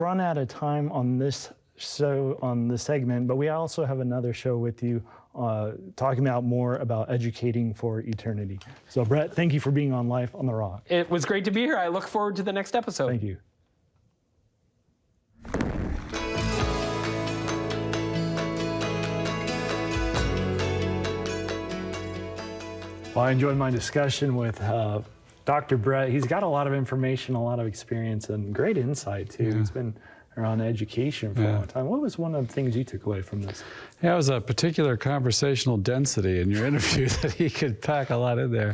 run out of time on this show, on this segment, but we also have another show with you talking about more about educating for eternity. So Brett, thank you for being on Life on the Rock. It was great to be here. I look forward to the next episode. Thank you. Well, I enjoyed my discussion with Dr. Brett. He's got a lot of information, a lot of experience, and great insight, too. Yeah. He's been around education for a long time. What was one of the things you took away from this? Yeah, it was a particular conversational density in your interview that he could pack a lot in there.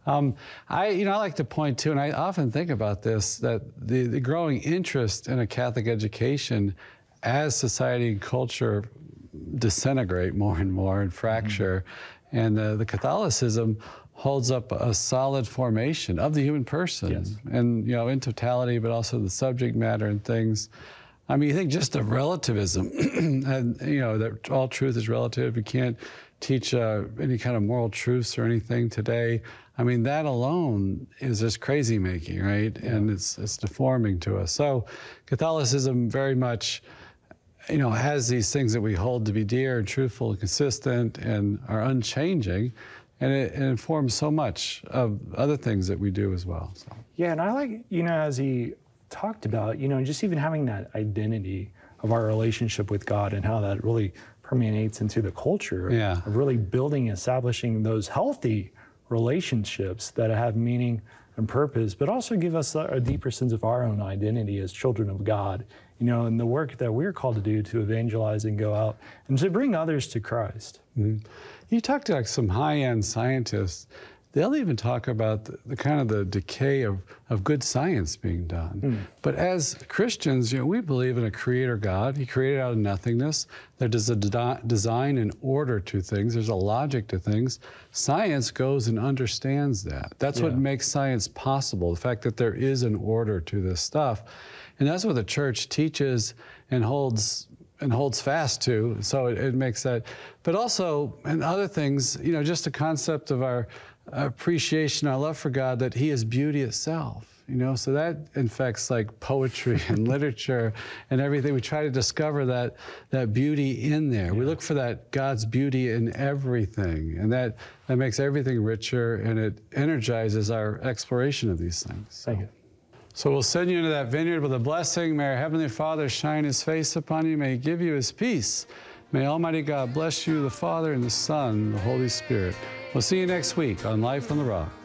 I like to point to, and I often think about this, that the growing interest in a Catholic education as society and culture disintegrate more and more and fracture, and the Catholicism holds up a solid formation of the human person, yes. And in totality, but also the subject matter and things. I mean, you think just of relativism, and that all truth is relative. You can't teach any kind of moral truths or anything today. I mean, that alone is just crazy making, right? Yeah. And it's deforming to us. So Catholicism very much has these things that we hold to be dear and truthful and consistent and are unchanging, and it informs so much of other things that we do as well. So. Yeah, and I like, as he talked about, just even having that identity of our relationship with God and how that really permeates into the culture of really building, establishing those healthy relationships that have meaning and purpose, but also give us a deeper sense of our own identity as children of God, and the work that we're called to do to evangelize and go out and to bring others to Christ. Mm-hmm. You talk to some high-end scientists, they'll even talk about the kind of the decay of good science being done. But as Christians, we believe in a creator God. He created out of nothingness. There's a design and order to things. There's a logic to things. Science goes and understands that. That's what makes science possible, the fact that there is an order to this stuff. And that's what the church teaches and holds fast to, so it makes that. But also, and other things, just the concept of our appreciation, our love for God, that He is beauty itself, so that infects like poetry and literature and everything. We try to discover that beauty in there. We look for that God's beauty in everything, and that makes everything richer, and it energizes our exploration of these things. Thank you. So we'll send you into that vineyard with a blessing. May our Heavenly Father shine His face upon you. May He give you His peace. May Almighty God bless you, the Father and the Son and the Holy Spirit. We'll see you next week on Life on the Rock.